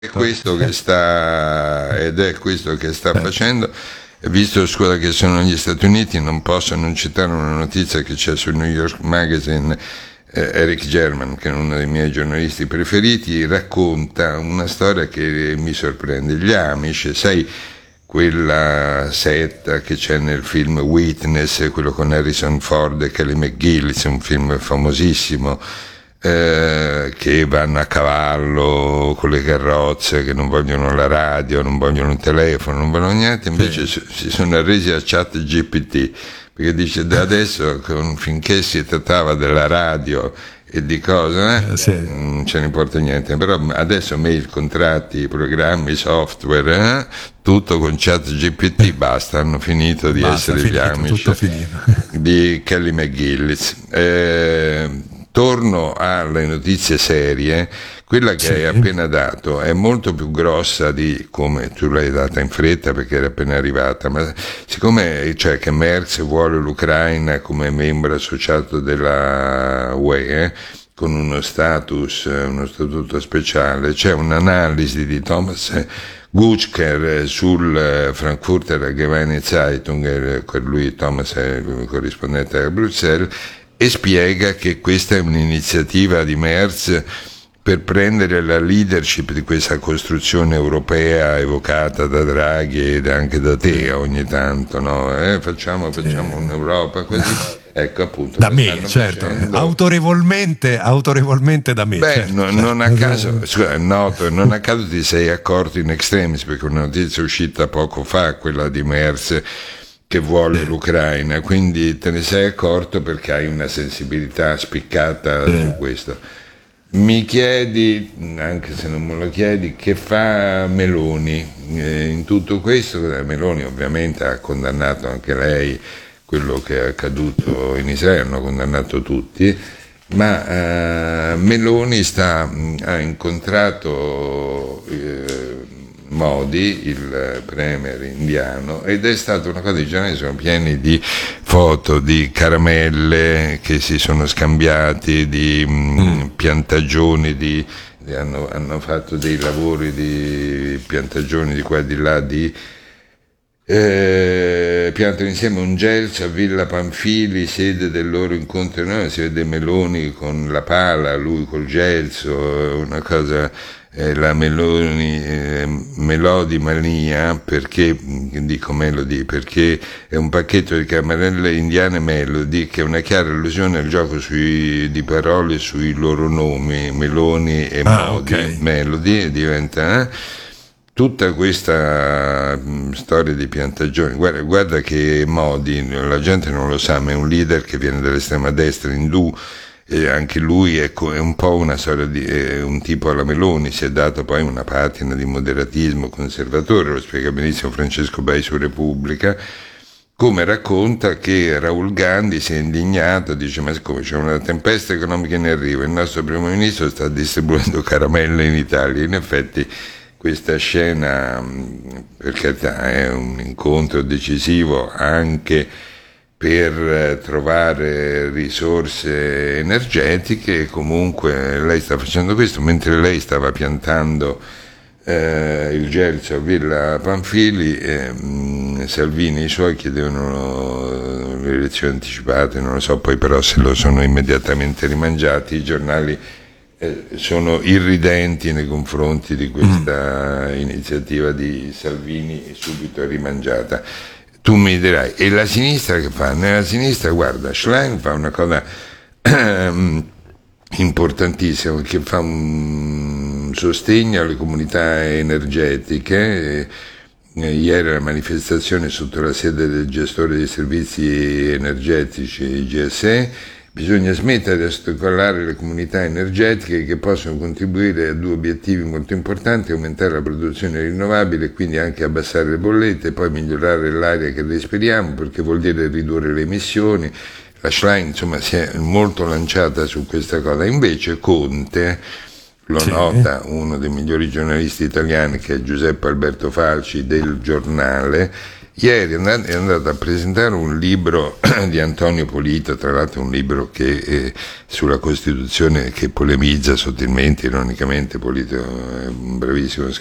ed è questo che sta facendo. Visto scuola che sono negli Stati Uniti, non posso non citare una notizia che c'è sul New York Magazine. Eric German, che è uno dei miei giornalisti preferiti, racconta una storia che mi sorprende. Gli Amish, sai, quella setta che c'è nel film Witness, quello con Harrison Ford e Kelly McGillis, un film famosissimo, che vanno a cavallo con le carrozze, che non vogliono la radio, non vogliono il telefono, non vogliono niente, invece si sono arresi a ChatGPT, perché dice da adesso finché si trattava della radio e di cosa non ce ne importa niente, però adesso mail, contratti, programmi, software, tutto con ChatGPT, basta, hanno finito di essere gli Amish di Kelly McGillis. Torno alle notizie serie. Quella che hai appena dato è molto più grossa di come tu l'hai data in fretta perché era appena arrivata, ma siccome che Merz vuole l'Ucraina come membro associato della UE, con uno statuto speciale, c'è un'analisi di Thomas Gutzker sul Frankfurter Allgemeine Zeitung, per lui Thomas è il corrispondente a Bruxelles, e spiega che questa è un'iniziativa di Merz per prendere la leadership di questa costruzione europea evocata da Draghi ed anche da te ogni tanto, no? Facciamo un'Europa così. Ecco, appunto. Da me, certo. Autorevolmente da me. Beh, certo. Non a caso, scusa, non a caso ti sei accorto in extremis, perché una notizia è uscita poco fa, quella di Merz, che vuole l'Ucraina, quindi te ne sei accorto perché hai una sensibilità spiccata su questo. Mi chiedi, anche se non me lo chiedi, che fa Meloni in tutto questo? Meloni ovviamente ha condannato anche lei quello che è accaduto in Israele, hanno condannato tutti, ma Meloni ha incontrato Modi, il premier indiano, ed è stata una cosa, i giornali sono pieni di foto di caramelle che si sono scambiati, di piantagioni, hanno fatto dei lavori di piantagioni di qua e di là, piantano insieme un gelso a Villa Pamphili, sede del loro incontro, si vede Meloni con la pala, lui col gelso, una cosa, la Melody Mania, perché dico Melody perché è un pacchetto di caramelle indiane Melody, che è una chiara allusione al gioco di parole sui loro nomi, Meloni e Modi. Okay. Melody, e diventa tutta questa storia di piantagioni. Guarda che Modi, la gente non lo sa, ma è un leader che viene dall'estrema destra indù, e anche lui è un po' una storia è un tipo alla Meloni, si è dato poi una patina di moderatismo conservatore, lo spiega benissimo Francesco Bei su Repubblica, come racconta che Rahul Gandhi si è indignato, dice: ma siccome c'è una tempesta economica in arrivo, il nostro primo ministro sta distribuendo caramelle in Italia. In effetti questa scena, per carità, è un incontro decisivo anche per trovare risorse energetiche. Comunque lei sta facendo questo mentre lei stava piantando il gelso a Villa Pamphili, Salvini e i suoi chiedevano le elezioni anticipate, non lo so, poi però se lo sono immediatamente rimangiati. I giornali sono irridenti nei confronti di questa iniziativa di Salvini, subito rimangiata. Tu mi dirai, e la sinistra che fa? Nella sinistra, guarda, Schlein fa una cosa importantissima, che fa un sostegno alle comunità energetiche. Ieri la manifestazione sotto la sede del gestore dei servizi energetici GSE. Bisogna smettere di ostacolare le comunità energetiche che possono contribuire a due obiettivi molto importanti: aumentare la produzione rinnovabile e quindi anche abbassare le bollette, e poi migliorare l'aria che respiriamo, perché vuol dire ridurre le emissioni. La Schlein, insomma, si è molto lanciata su questa cosa. Invece Conte, lo nota uno dei migliori giornalisti italiani, che è Giuseppe Alberto Falci del Giornale, Ieri è andato a presentare un libro di Antonio Polito, tra l'altro un libro che sulla Costituzione, che polemizza sottilmente, ironicamente. Polito è un bravissimo